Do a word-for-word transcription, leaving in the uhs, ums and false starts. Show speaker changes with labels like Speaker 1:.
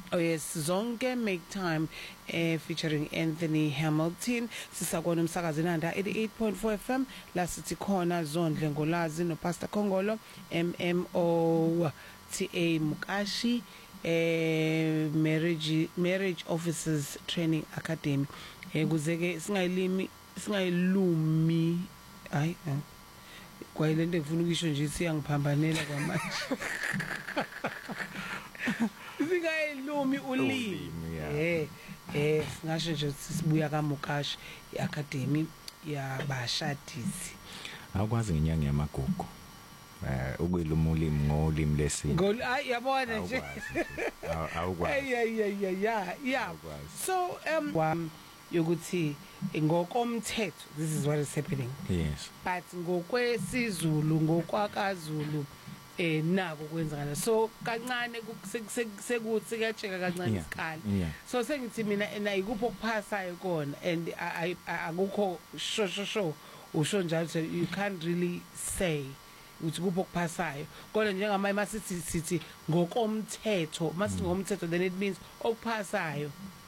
Speaker 1: Oh yes, zonke Make Time eh, featuring Anthony Hamilton. Sisakona umsakazi nanda eighty-eight point four F M la sithi khona Zondle Ngolazi no Pastor Khongolo M M O T A Mukashi eh marriage marriage officers training academy. Eh kuzeke singayilimi singayilumi hayi kwayilento ngifuna ukisho nje siyangiphambanela kwamanje. Singayilumi ulimi eh eh singasho nje sisibuya kaMukashi iacademy yabashadisi
Speaker 2: awukwazi ngenyanga yamagugu eh ukwiluma ulimi ngolimi lesini
Speaker 1: ngol ay yabona nje
Speaker 2: awukwazi
Speaker 1: yeah yeah yeah yeah yeah so um yokuthi ngokomthetho this is what is happening
Speaker 2: yes
Speaker 1: but ngokwesizulu ngokwakaZulu eh nako kwenzakala so kancane sekuthi kuyacheka kancane isikhala so sengithi mina nayikupho okuphasayo kona and akukho sho sho sho usho njalo so you can't really say uthi kupho okuphasayo kodwa njengama masithi sithi ngokomthetho masithi ngomthetho then it means okuphasayo